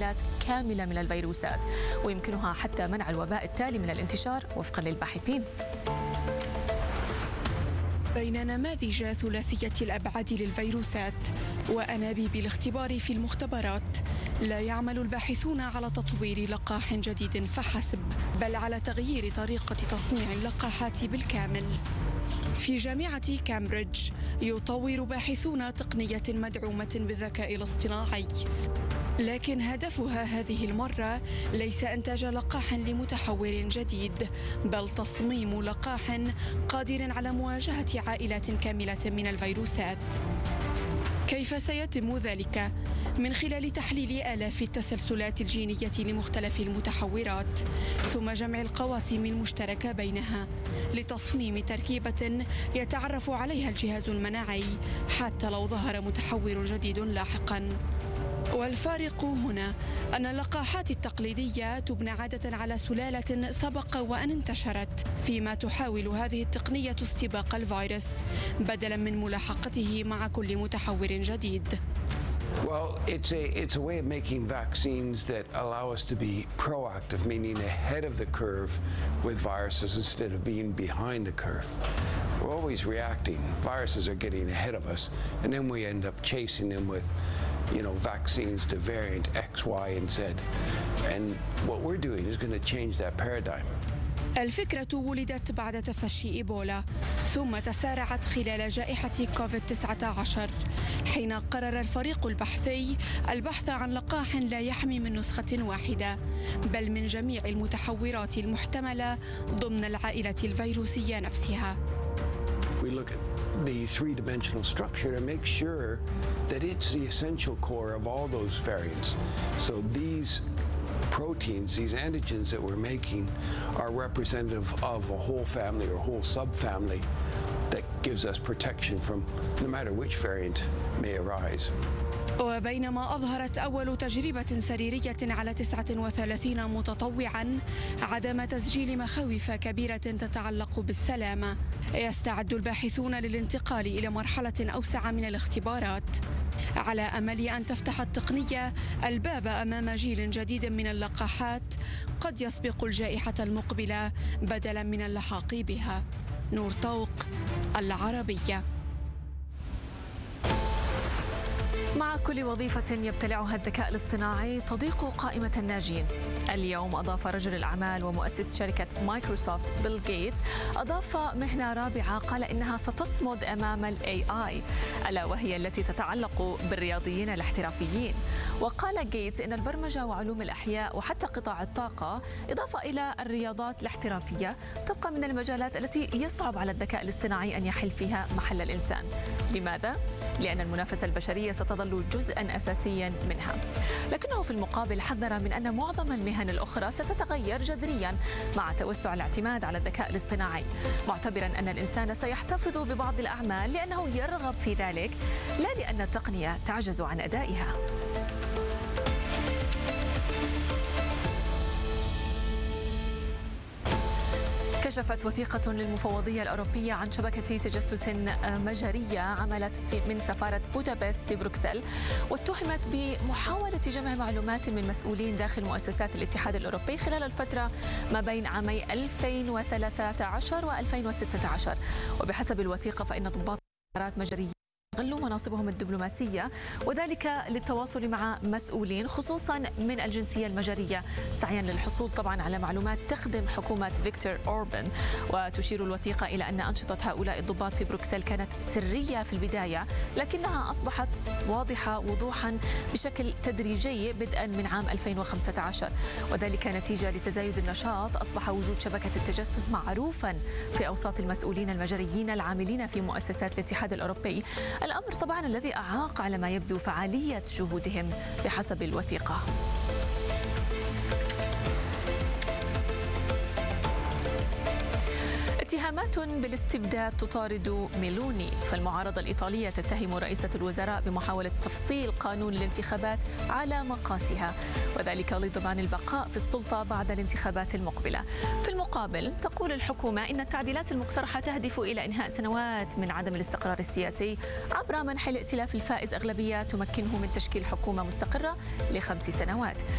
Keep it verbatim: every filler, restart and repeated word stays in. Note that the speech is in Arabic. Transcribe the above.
آلات كاملة من الفيروسات، ويمكنها حتى منع الوباء التالي من الانتشار وفقا للباحثين. بين نماذج ثلاثية الأبعاد للفيروسات وأنابيب الاختبار في المختبرات، لا يعمل الباحثون على تطوير لقاح جديد فحسب، بل على تغيير طريقة تصنيع اللقاحات بالكامل. في جامعة كامبريدج يطور باحثون تقنية مدعومة بالذكاء الاصطناعي، لكن هدفها هذه المرة ليس إنتاج لقاح لمتحور جديد، بل تصميم لقاح قادر على مواجهة عائلات كاملة من الفيروسات. كيف سيتم ذلك؟ من خلال تحليل آلاف التسلسلات الجينية لمختلف المتحورات، ثم جمع القواسم المشتركة بينها لتصميم تركيبة يتعرف عليها الجهاز المناعي حتى لو ظهر متحور جديد لاحقاً. والفارق هنا أن اللقاحات التقليدية تبنى عادة على سلالة سبق وأن انتشرت، فيما تحاول هذه التقنية استباق الفيروس بدلاً من ملاحقته مع كل متحور جديد. Well, it's a it's a way of making vaccines that allow us to be proactive, meaning ahead of the curve with viruses instead of being behind the curve. We're always reacting. Viruses are getting ahead of us, and then we end up chasing them with, you know, vaccines to variant X, Y, and Z. And what we're doing is going to change that paradigm. الفكرة ولدت بعد تفشي إيبولا، ثم تسارعت خلال جائحة كوفيد تسعة عشر، حين قرر الفريق البحثي البحث عن لقاح لا يحمي من نسخة واحدة، بل من جميع المتحورات المحتملة ضمن العائلة الفيروسية نفسها. We look at the three-dimensional structure to make sure that it's the essential core of all those variants. So these proteins, these antigens that we're making are representative of a whole family or whole subfamily that gives us protection from no matter which variant may arise. وبينما أظهرت أول تجربة سريرية على تسعة وثلاثين متطوعاً عدم تسجيل مخاوف كبيرة تتعلق بالسلامة، يستعد الباحثون للانتقال إلى مرحلة أوسع من الاختبارات، على أمل أن تفتح التقنية الباب أمام جيل جديد من اللقاحات قد يسبق الجائحة المقبلة بدلاً من اللحاق بها. نور طوق، العربية. مع كل وظيفة يبتلعها الذكاء الاصطناعي تضيق قائمة الناجين. اليوم أضاف رجل الأعمال ومؤسس شركة مايكروسوفت بيل غيتس أضاف مهنة رابعة قال إنها ستصمد أمام ال إيه آي، ألا وهي التي تتعلق بالرياضيين الاحترافيين. وقال غيتس إن البرمجة وعلوم الأحياء وحتى قطاع الطاقة إضافة إلى الرياضات الاحترافية تبقى من المجالات التي يصعب على الذكاء الاصطناعي أن يحل فيها محل الإنسان. لماذا؟ لأن المنافسة البشرية ستظل جزءاً أساسياً منها، لكنه في المقابل حذر من أن معظم المهن الأخرى ستتغير جذرياً مع توسع الاعتماد على الذكاء الاصطناعي، معتبراً أن الإنسان سيحتفظ ببعض الأعمال لأنه يرغب في ذلك، لا لأن التقنية تعجز عن أدائها. كشفت وثيقة للمفوضية الأوروبية عن شبكة تجسس مجرية عملت في من سفارة بودابست في بروكسل، واتهمت بمحاولة جمع معلومات من مسؤولين داخل مؤسسات الاتحاد الأوروبي خلال الفترة ما بين عامي ألفين وثلاثة عشر وألفين وستة عشر. وبحسب الوثيقة فإن ضباط مجرية استغلوا مناصبهم الدبلوماسية وذلك للتواصل مع مسؤولين خصوصا من الجنسية المجرية، سعيا للحصول طبعا على معلومات تخدم حكومة فيكتور أوربان. وتشير الوثيقة إلى أن أنشطة هؤلاء الضباط في بروكسل كانت سرية في البداية، لكنها أصبحت واضحة وضوحا بشكل تدريجي بدءا من عام ألفين وخمسة عشر، وذلك نتيجة لتزايد النشاط. أصبح وجود شبكة التجسس معروفا في أوساط المسؤولين المجريين العاملين في مؤسسات الاتحاد الأوروبي، الأمر طبعا الذي أعاق على ما يبدو فعالية جهودهم بحسب الوثيقة. اتهامات بالاستبداد تطارد ميلوني، فالمعارضة الإيطالية تتهم رئيسة الوزراء بمحاولة تفصيل قانون الانتخابات على مقاسها، وذلك لضمان البقاء في السلطة بعد الانتخابات المقبلة. في المقابل تقول الحكومة إن التعديلات المقترحة تهدف إلى إنهاء سنوات من عدم الاستقرار السياسي عبر منح الائتلاف الفائز أغلبية تمكنه من تشكيل حكومة مستقرة لخمس سنوات.